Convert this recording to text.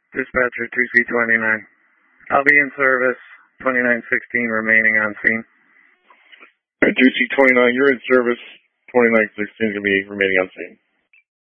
Dispatcher 2C29. I'll be in service, 2916 remaining on scene. 2C29, you're in service, 2916 going to be remaining on scene.